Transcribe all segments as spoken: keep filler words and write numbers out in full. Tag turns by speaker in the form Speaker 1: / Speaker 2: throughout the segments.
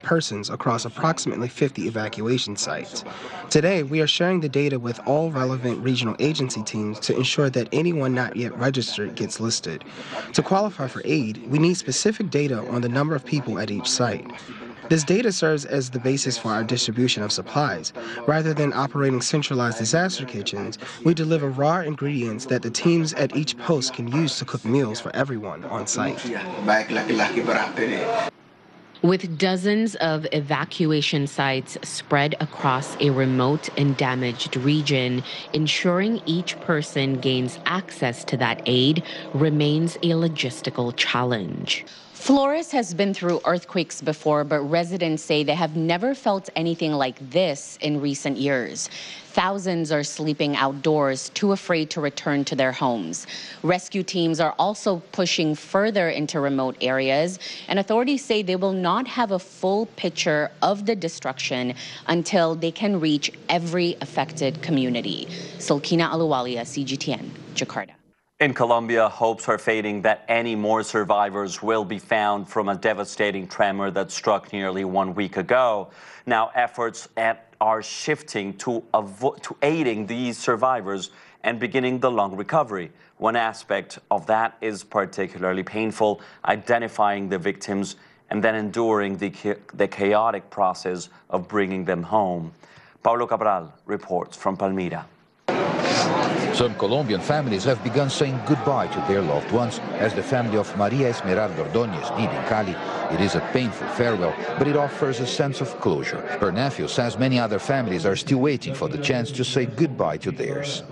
Speaker 1: persons across approximately fifty evacuation sites. Today, we are sharing the data with all relevant regional agency teams to ensure that anyone not yet registered gets listed. To qualify for aid, we need specific data on the number of people at each site. This data serves as the basis for our distribution of supplies. Rather than operating centralized disaster kitchens, we deliver raw ingredients that the teams at each post can use to cook meals for everyone on site.
Speaker 2: With dozens of evacuation sites spread across a remote and damaged region, ensuring each person gains access to that aid remains a logistical challenge.
Speaker 3: Flores has been through earthquakes before, but residents say they have never felt anything like this in recent years. Thousands are sleeping outdoors, too afraid to return to their homes. Rescue teams are also pushing further into remote areas, and authorities say they will not have a full picture of the destruction until they can reach every affected community. Sulkina Aluwalia, C G T N, Jakarta.
Speaker 4: In Colombia, hopes are fading that any more survivors will be found from a devastating tremor that struck nearly one week ago. Now, efforts at, are shifting to, avo- to aiding these survivors and beginning the long recovery. One aspect of that is particularly painful, identifying the victims and then enduring the, the chaotic process of bringing them home. Paulo Cabral reports from Palmira.
Speaker 5: Some Colombian families have begun saying goodbye to their loved ones, as the family of Maria Esmeralda Ordóñez did in Cali. It is a painful farewell, but it offers a sense of closure. Her nephew says many other families are still waiting for the chance to say goodbye to theirs.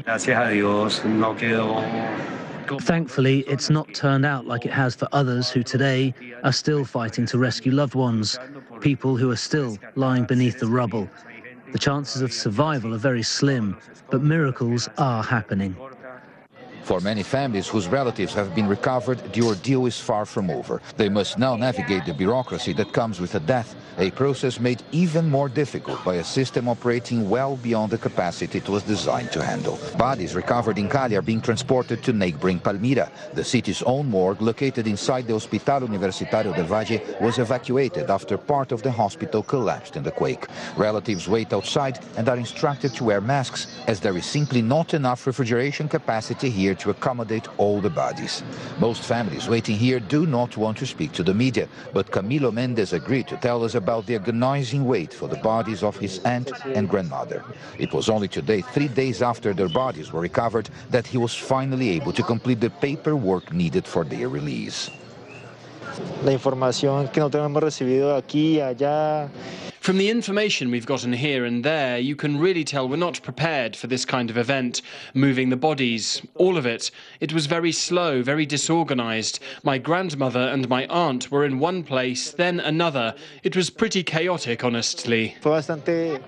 Speaker 6: Thankfully, it's not turned out like it has for others who today are still fighting to rescue loved ones, people who are still lying beneath the rubble. The chances of survival are very slim, but miracles are happening.
Speaker 5: For many families whose relatives have been recovered, the ordeal is far from over. They must now navigate the bureaucracy that comes with a death, a process made even more difficult by a system operating well beyond the capacity it was designed to handle. Bodies recovered in Cali are being transported to neighboring Palmira. The city's own morgue, located inside the Hospital Universitario del Valle, was evacuated after part of the hospital collapsed in the quake. Relatives wait outside and are instructed to wear masks, as there is simply not enough refrigeration capacity here to accommodate all the bodies. Most families waiting here do not want to speak to the media, but Camilo Mendez agreed to tell us about the agonizing wait for the bodies of his aunt and grandmother. It was only today, three days after their bodies were recovered, that he was finally able to complete the paperwork needed for their release.
Speaker 7: La información que nosotros hemos recibido aquí, allá.
Speaker 8: From the information we've gotten here and there, you can really tell we're not prepared for this kind of event. Moving the bodies, all of it. It was very slow, very disorganized. My grandmother and my aunt were in one place, then another. It was pretty chaotic, honestly.
Speaker 7: Fue bastante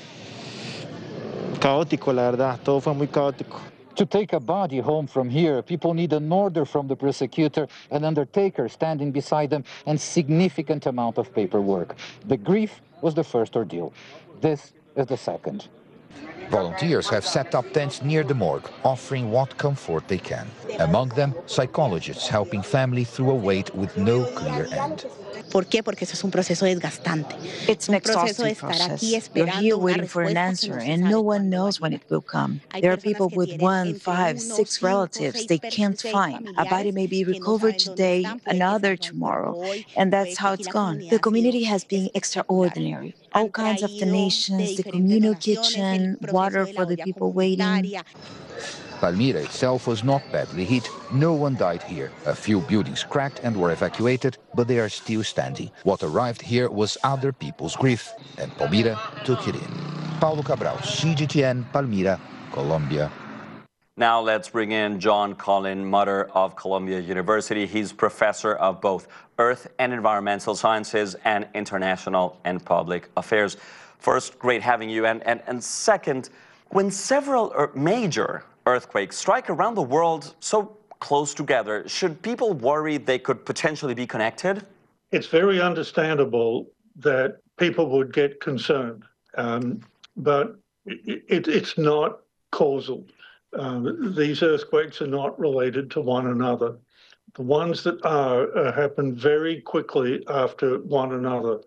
Speaker 7: caótico, la verdad. Todo fue muy caótico.
Speaker 5: To take a body home from here, people need an order from the prosecutor, an undertaker standing beside them, and significant amount of paperwork. The grief was the first ordeal. This is the second. Volunteers have set up tents near the morgue, offering what comfort they can. Among them, psychologists helping family through a wait with no clear end.
Speaker 9: ¿Por qué? Porque eso es un proceso desgastante.
Speaker 10: It's an exhausting process. You're here waiting for an answer, and no one knows when it will come. There are people with one, five, six relatives they can't find. A body may be recovered today, another tomorrow, and that's how it's gone. The community has been extraordinary. All kinds of donations, the communal kitchen, water for the people waiting.
Speaker 5: Palmira itself was not badly hit. No one died here. A few buildings cracked and were evacuated, but they are still standing. What arrived here was other people's grief, and Palmira took it in. Paulo Cabral, C G T N, Palmira, Colombia.
Speaker 4: Now let's bring in John Collin Mutter of Columbia University. He's professor of both Earth and Environmental Sciences and International and Public Affairs. First, great having you. And, and, and second, when several major earthquakes strike around the world so close together, should people worry they could potentially be connected?
Speaker 11: It's very understandable that people would get concerned, um, but it, it, it's not causal. Um, these earthquakes are not related to one another. The ones that are uh, happen very quickly after one another.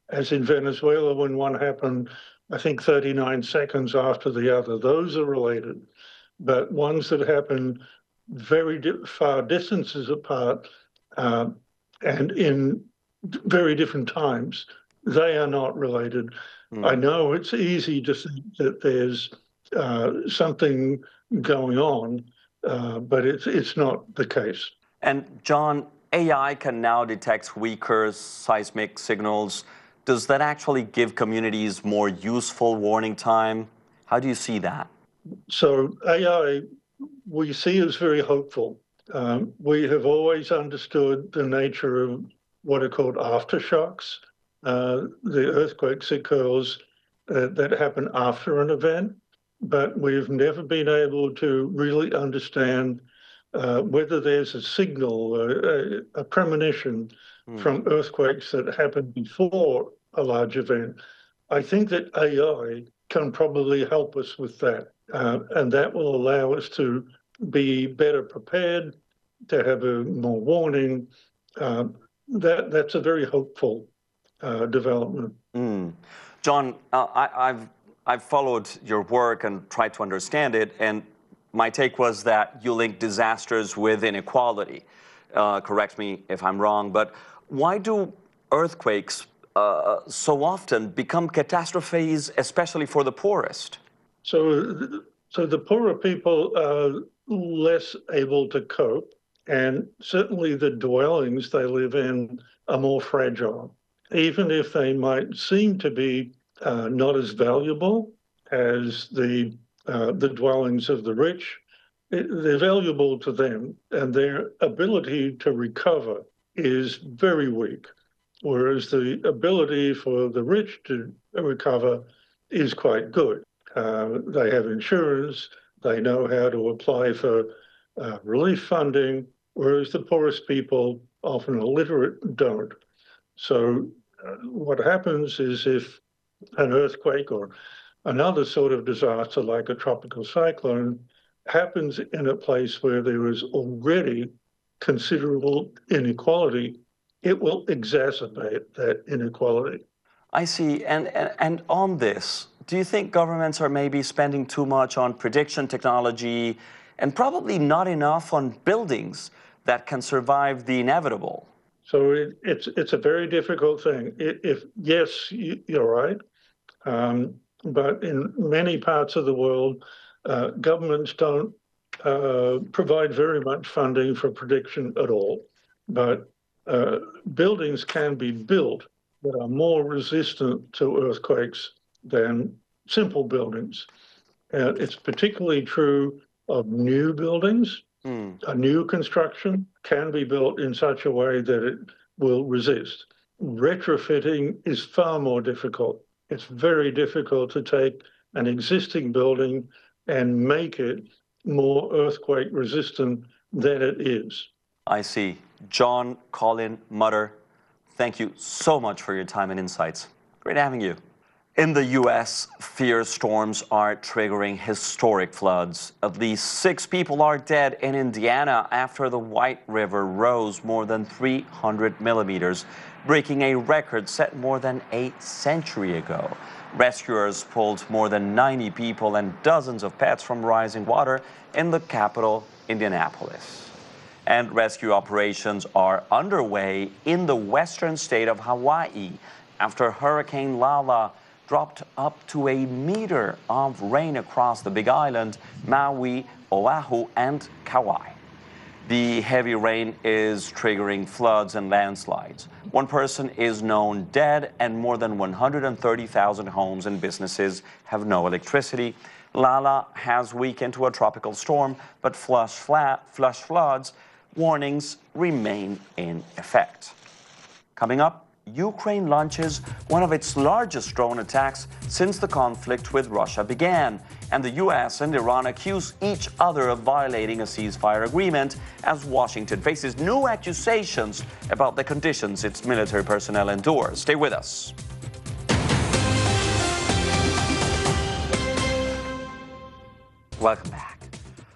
Speaker 11: as in Venezuela when one happened, I think, thirty-nine seconds after the other. Those are related. But ones that happen very di far distances apart uh, and in very different times, they are not related. Mm. I know it's easy to think that there's uh, something going on, uh, but it's, it's not the case.
Speaker 4: And John, A I can now detect weaker seismic signals. Does that actually give communities more useful warning time? How do you see that? So A I, we see as very hopeful. Um, we have always understood the nature of what are called aftershocks, uh, the earthquakes occurs uh, that happen after an event, but we've never been able to really understand uh, whether there's a signal, a, a premonition mm. from earthquakes that happen before a large event. I think that A I can probably help us with that, uh, and that will allow us to be better prepared, to have a more warning. Uh, that that's a very hopeful uh, development. Mm. John, uh, I, I've I've followed your work and tried to understand it, and my take was that you link disasters with inequality. Uh, correct me if I'm wrong, but why do earthquakes uh, so often become catastrophes, especially for the poorest? So, so the poorer people are less able to cope, and certainly the dwellings they live in are more fragile. Even if they might seem to be uh, not as valuable as the uh, the dwellings of the rich, it, they're valuable to them, and their ability to recover is very weak, whereas the ability for the rich to recover is quite good. Uh, they have insurance, they know how to apply for uh, relief funding, whereas the poorest people, often illiterate, don't. So uh, what happens is if an earthquake or another sort of disaster like a tropical cyclone happens in a place where there is already considerable inequality, it will exacerbate that inequality. I see. And, and, and on this, do you think governments are maybe spending too much on prediction technology and probably not enough on buildings that can survive the inevitable? So it, it's it's a very difficult thing. If, if yes, you're right, um, but in many parts of the world, uh, governments don't uh, provide very much funding for prediction at all. But uh, buildings can be built that are more resistant to earthquakes than simple buildings. Uh, it's particularly true of new buildings. Mm. A new construction can be built in such a way that it will resist. Retrofitting is far more difficult. It's very difficult to take an existing building and make it more earthquake resistant than it is. I see. John Colin Mutter, thank you so much for your time and insights. Great having you. In the U S, fierce storms are triggering historic floods. At least six people are dead in Indiana after the White River rose more than three hundred millimeters, breaking a record set more than a century ago. Rescuers pulled more than ninety people and dozens of pets from rising water in the capital, Indianapolis. And rescue operations are underway in the western state of Hawaii after Hurricane Lala dropped up to a meter of rain across the Big Island, Maui, Oahu, and Kauai. The heavy rain is triggering floods and landslides. One person is known dead, and more than one hundred thirty thousand homes and businesses have no electricity. Lala has weakened to a tropical storm, but flash, flat, flash floods warnings remain in effect. Coming up, Ukraine launches one of its largest drone attacks since the conflict with Russia began, and the U S and Iran accuse each other of violating a ceasefire agreement as Washington faces new accusations about the conditions its military personnel endure. Stay with us. Welcome back.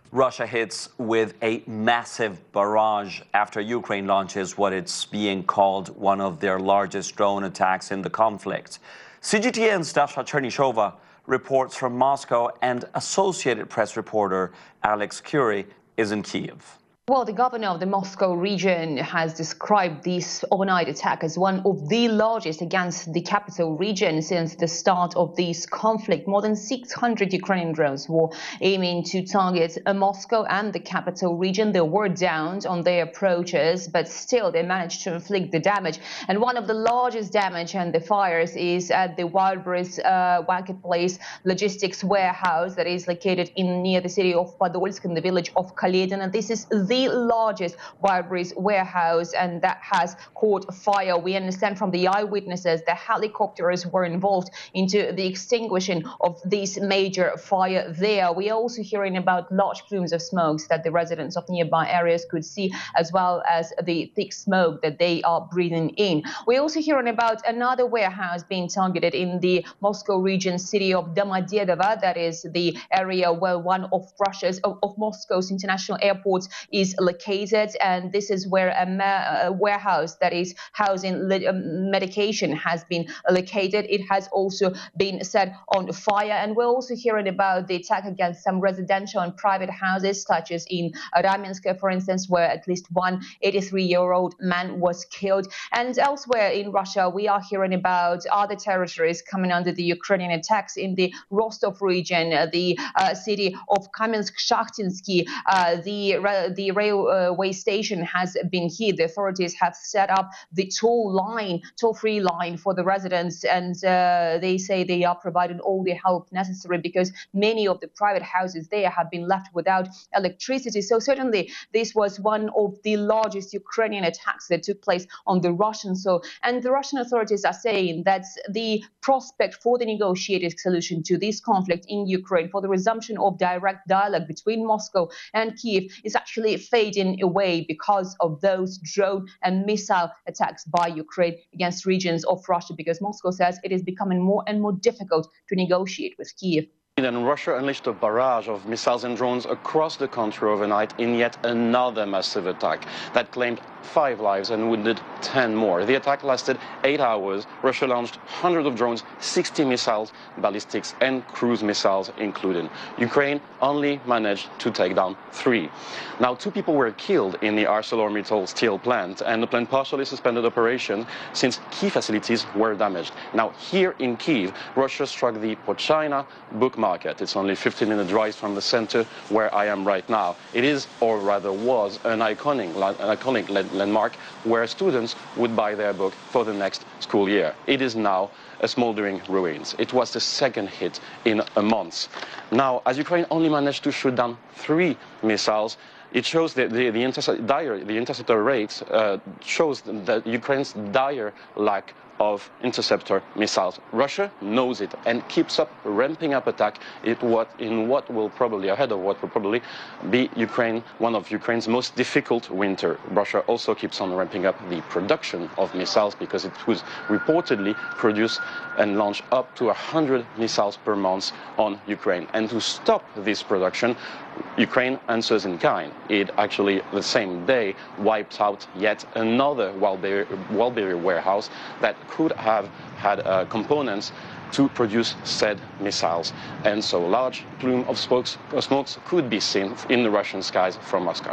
Speaker 4: Russia hits with a massive barrage after Ukraine launches what it's being called one of their largest drone attacks in the conflict. C G T N's Dasha Chernyshova reports from Moscow, and Associated Press reporter Alex Curie is in Kyiv.
Speaker 12: Well, the governor of the Moscow region has described this overnight attack as one of the largest against the capital region since the start of this conflict. More than six hundred Ukrainian drones were aiming to target Moscow and the capital region. They were downed on their approaches, but still they managed to inflict the damage. And one of the largest damage and the fires is at the Wildberries uh, marketplace logistics warehouse that is located in near the city of Podolsk in the village of Kaledin. And this is the largest Wildberries warehouse, and that has caught fire. We understand from the eyewitnesses that helicopters were involved into the extinguishing of this major fire there. We are also hearing about large plumes of smokes that the residents of nearby areas could see, as well as the thick smoke that they are breathing in. We're also hearing about another warehouse being targeted in the Moscow region city of Domodedovo. That is the area where one of Russia's, of, of Moscow's international airports is located, and this is where a, ma a warehouse that is housing medication has been located. It has also been set on fire, and we're also hearing about the attack against some residential and private houses, such as in Ramensk, for instance, where at least one eighty-three-year-old man was killed. And elsewhere in Russia, we are hearing about other territories coming under the Ukrainian attacks. In the Rostov region, the uh, city of Kamensk-Shakhtinsky, uh, the the railway station has been hit. The authorities have set up the toll line, toll-free line for the residents, and uh, they say they are providing all the help necessary because many of the private houses there have been left without electricity. So certainly this was one of the largest Ukrainian attacks that took place on the Russian soil. And the Russian authorities are saying that the prospect for the negotiated solution to this conflict in Ukraine, for the resumption of direct dialogue between Moscow and Kyiv, is actually fading away because of those drone and missile attacks by Ukraine against regions of Russia, because Moscow says it is becoming more and more difficult to negotiate with Kyiv.
Speaker 13: And Russia unleashed a barrage of missiles and drones across the country overnight in yet another massive attack that claimed five lives and wounded ten more. The attack lasted eight hours. Russia launched hundreds of drones, sixty missiles, ballistics and cruise missiles included. Ukraine only managed to take down three. Now, two people were killed in the ArcelorMittal steel plant, and the plant partially suspended operation since key facilities were damaged. Now, here in Kyiv, Russia struck the Pochina book market. It's only fifteen minute drive from the center where I am right now. It is, or rather was, an iconic, an iconic landmark where students would buy their book for the next school year. It is now a smoldering ruins. It was the second hit in a month. Now, as Ukraine only managed to shoot down three missiles, it shows that the, the, intercept, dire, the interceptor rates uh, shows that Ukraine's dire lack of interceptor missiles. Russia knows it and keeps up ramping up attack it what, in what will probably, ahead of what will probably be Ukraine, one of Ukraine's most difficult winter. Russia also keeps on ramping up the production of missiles because it was reportedly produce and launch up to one hundred missiles per month on Ukraine. And to stop this production, Ukraine answers in kind. It actually, the same day, wiped out yet another Wildberry warehouse that could have had uh, components to produce said missiles. And so large plume of smokes, uh, smokes could be seen in the Russian skies from Moscow.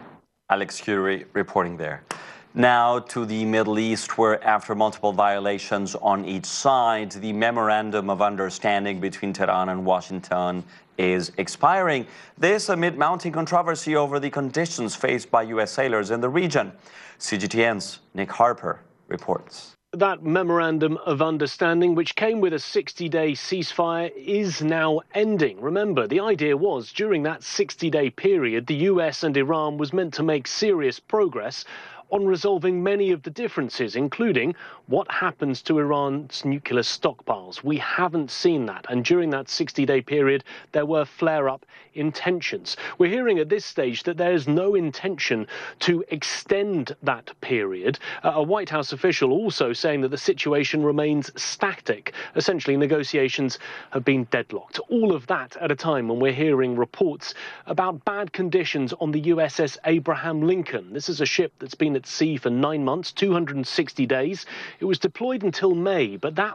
Speaker 4: Alex Curie reporting there. Now to the Middle East, where after multiple violations on each side, the Memorandum of Understanding between Tehran and Washington is expiring. This amid mounting controversy over the conditions faced by U S sailors in the region. C G T N's Nick Harper reports.
Speaker 14: That Memorandum of Understanding, which came with a sixty-day ceasefire, is now ending. Remember, the idea was during that sixty-day period, the U S and Iran was meant to make serious progress on resolving many of the differences, including what happens to Iran's nuclear stockpiles. We haven't seen that, and during that sixty-day period, there were flare-up intentions. We're hearing at this stage that there is no intention to extend that period. Uh, a White House official also saying that the situation remains static. Essentially, negotiations have been deadlocked. All of that at a time when we're hearing reports about bad conditions on the U S S Abraham Lincoln. This is a ship that's been at sea for nine months, two hundred sixty days. It was deployed until May, but that